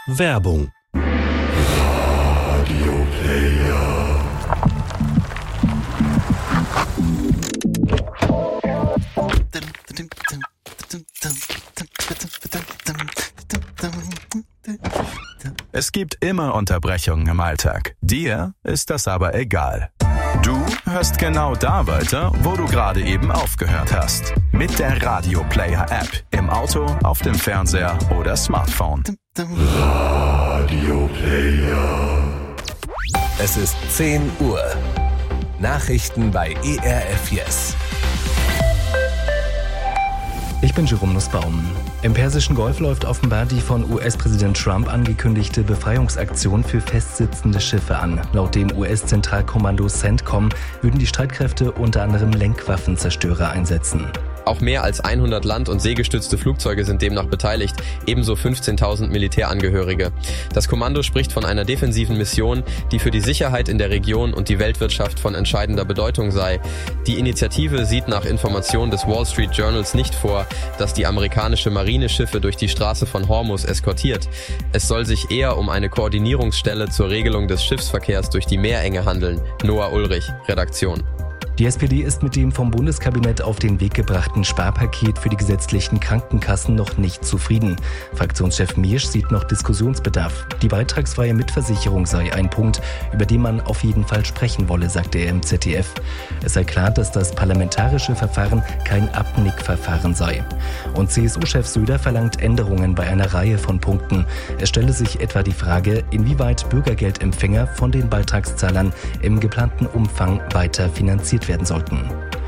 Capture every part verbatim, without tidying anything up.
Werbung. Es gibt immer Unterbrechungen im Alltag. Dir ist das aber egal. Du hörst genau da weiter, wo du gerade eben aufgehört hast. Mit der Radio Player App. Im Auto, auf dem Fernseher oder Smartphone. Radio Player. Es ist zehn Uhr. Nachrichten bei E R F Yes. Ich bin Jerome Nussbaum. Im Persischen Golf läuft offenbar die von U S-Präsident Trump angekündigte Befreiungsaktion für festsitzende Schiffe an. Laut dem U S-Zentralkommando CENTCOM würden die Streitkräfte unter anderem Lenkwaffenzerstörer einsetzen. Auch mehr als hundert land- und seegestützte Flugzeuge sind demnach beteiligt, ebenso fünfzehntausend Militärangehörige. Das Kommando spricht von einer defensiven Mission, die für die Sicherheit in der Region und die Weltwirtschaft von entscheidender Bedeutung sei. Die Initiative sieht nach Informationen des Wall Street Journals nicht vor, dass die amerikanische Marine Schiffe durch die Straße von Hormuz eskortiert. Es soll sich eher um eine Koordinierungsstelle zur Regelung des Schiffsverkehrs durch die Meerenge handeln. Noah Ulrich, Redaktion. Die S P D ist mit dem vom Bundeskabinett auf den Weg gebrachten Sparpaket für die gesetzlichen Krankenkassen noch nicht zufrieden. Fraktionschef Miersch sieht noch Diskussionsbedarf. Die beitragsfreie Mitversicherung sei ein Punkt, über den man auf jeden Fall sprechen wolle, sagte er im Z D F. Es sei klar, dass das parlamentarische Verfahren kein Abnickverfahren sei. Und C S U-Chef Söder verlangt Änderungen bei einer Reihe von Punkten. Es stelle sich etwa die Frage, inwieweit Bürgergeldempfänger von den Beitragszahlern im geplanten Umfang weiter finanziert werden sollten.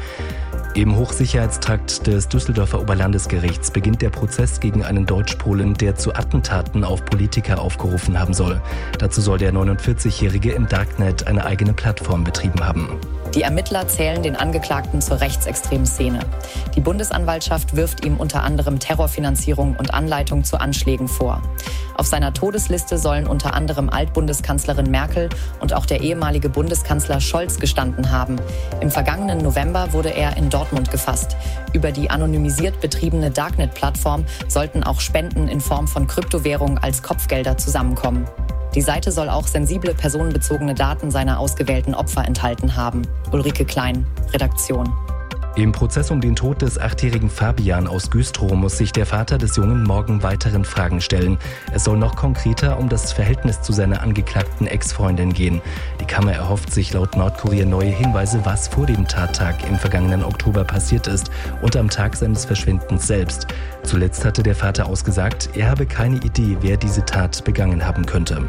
Im Hochsicherheitstrakt des Düsseldorfer Oberlandesgerichts beginnt der Prozess gegen einen Deutsch-Polen, der zu Attentaten auf Politiker aufgerufen haben soll. Dazu soll der neunundvierzigjährige im Darknet eine eigene Plattform betrieben haben. Die Ermittler zählen den Angeklagten zur rechtsextremen Szene. Die Bundesanwaltschaft wirft ihm unter anderem Terrorfinanzierung und Anleitung zu Anschlägen vor. Auf seiner Todesliste sollen unter anderem Altbundeskanzlerin Merkel und auch der ehemalige Bundeskanzler Scholz gestanden haben. Im vergangenen November wurde er in Dortmund gefasst. Über die anonymisiert betriebene Darknet-Plattform sollten auch Spenden in Form von Kryptowährungen als Kopfgelder zusammenkommen. Die Seite soll auch sensible personenbezogene Daten seiner ausgewählten Opfer enthalten haben. Ulrike Klein, Redaktion. Im Prozess um den Tod des achtjährigen Fabian aus Güstrow muss sich der Vater des Jungen morgen weiteren Fragen stellen. Es soll noch konkreter um das Verhältnis zu seiner angeklagten Ex-Freundin gehen. Die Kammer erhofft sich laut Nordkurier neue Hinweise, was vor dem Tattag im vergangenen Oktober passiert ist und am Tag seines Verschwindens selbst. Zuletzt hatte der Vater ausgesagt, er habe keine Idee, wer diese Tat begangen haben könnte.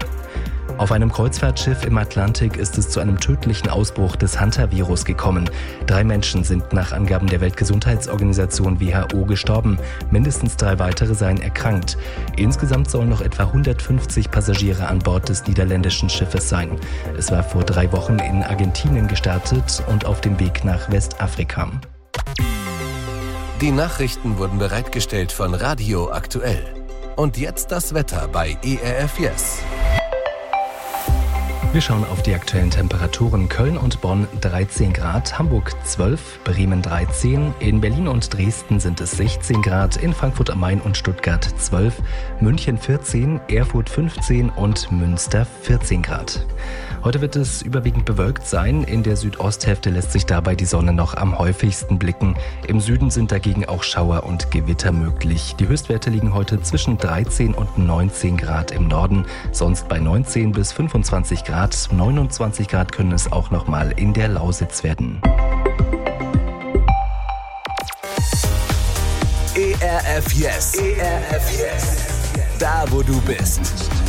Auf einem Kreuzfahrtschiff im Atlantik ist es zu einem tödlichen Ausbruch des Hantavirus gekommen. Drei Menschen sind nach Angaben der Weltgesundheitsorganisation W H O gestorben. Mindestens drei weitere seien erkrankt. Insgesamt sollen noch etwa hundertfünfzig Passagiere an Bord des niederländischen Schiffes sein. Es war vor drei Wochen in Argentinien gestartet und auf dem Weg nach Westafrika. Die Nachrichten wurden bereitgestellt von Radio Aktuell. Und jetzt das Wetter bei E R F Yes. Wir schauen auf die aktuellen Temperaturen. Köln und Bonn dreizehn Grad, Hamburg zwölf, Bremen dreizehn, in Berlin und Dresden sind es sechzehn Grad, in Frankfurt am Main und Stuttgart zwölf, München vierzehn, Erfurt fünfzehn und Münster vierzehn Grad. Heute wird es überwiegend bewölkt sein. In der Südosthälfte lässt sich dabei die Sonne noch am häufigsten blicken. Im Süden sind dagegen auch Schauer und Gewitter möglich. Die Höchstwerte liegen heute zwischen dreizehn und neunzehn Grad im Norden, sonst bei neunzehn bis fünfundzwanzig Grad. neunundzwanzig Grad können es auch noch mal in der Lausitz werden. E R F Yes. E R F Yes. Da, wo du bist.